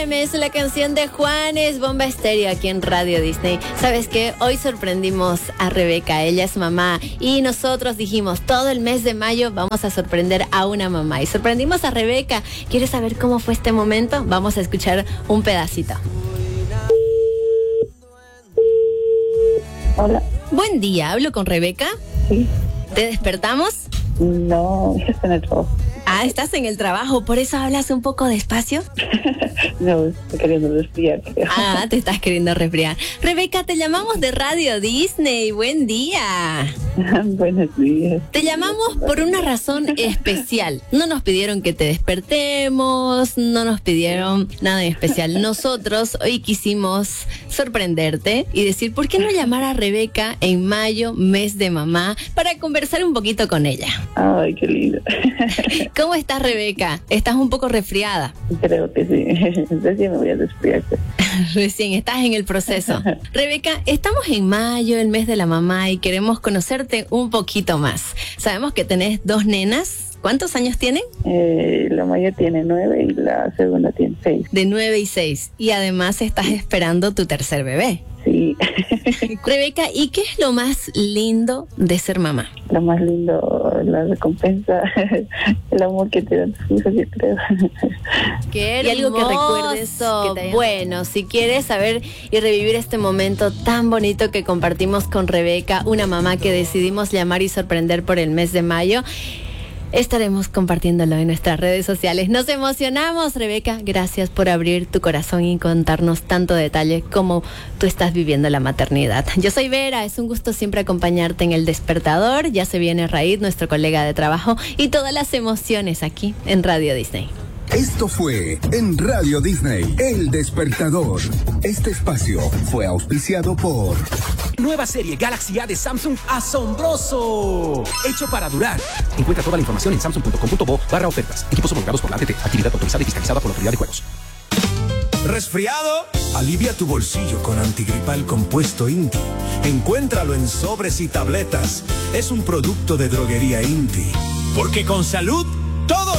AM, es la canción de Juanes, Bomba Estéreo, aquí en Radio Disney. ¿Sabes qué? Hoy sorprendimos a Rebeca, ella es mamá, y nosotros dijimos, todo el mes de mayo vamos a sorprender a una mamá. Y sorprendimos a Rebeca. ¿Quieres saber cómo fue este momento? Vamos a escuchar un pedacito. Hola. Buen día, ¿hablo con Rebeca? Sí. ¿Te despertamos? No, está en el trabajo. Ah, estás en el trabajo, ¿por eso hablas un poco despacio? No, estoy queriendo resfriar. Ah, te estás queriendo resfriar. Rebeca, te llamamos de Radio Disney. Buen día. Buenos días. Te llamamos por una razón especial. No nos pidieron que te despertemos, no nos pidieron nada en especial. Nosotros hoy quisimos sorprenderte y decir, ¿por qué no llamar a Rebeca en mayo, mes de mamá, para conversar un poquito con ella? Ay, qué lindo. ¿Cómo estás, Rebeca? ¿Estás un poco resfriada? Creo que sí. Recién me voy a resfriar. Recién, estás en el proceso. Rebeca, estamos en mayo, el mes de la mamá, y queremos conocerte un poquito más. Sabemos que tenés 2 nenas. ¿Cuántos años tienen? La mayor tiene 9 y la segunda tiene 6. De 9 y 6. Y además estás esperando tu tercer bebé. Sí. Rebeca, ¿y qué es lo más lindo de ser mamá? Lo más lindo, la recompensa, el amor que te dan tus hijos, yo creo. Qué hermoso. Y algo que recuerdes. Bueno, si quieres saber y revivir este momento tan bonito que compartimos con Rebeca, una mamá que decidimos llamar y sorprender por el mes de mayo, estaremos compartiéndolo en nuestras redes sociales. Nos emocionamos, Rebeca. Gracias por abrir tu corazón y contarnos tanto detalle cómo tú estás viviendo la maternidad. Yo soy Vera, es un gusto siempre acompañarte en El Despertador. Ya se viene Raíz, nuestro colega de trabajo, y todas las emociones aquí en Radio Disney. Esto fue en Radio Disney, El Despertador. Este espacio fue auspiciado por... Nueva serie Galaxy A de Samsung, asombroso, hecho para durar. Encuentra toda la información en samsung.com.bo/ofertas. Equipos homologados por la ATT. Actividad autorizada y fiscalizada por la Autoridad de Juegos. ¿Resfriado? Alivia tu bolsillo con antigripal compuesto Inti. Encuéntralo en sobres y tabletas. Es un producto de droguería Inti. Porque con salud, todo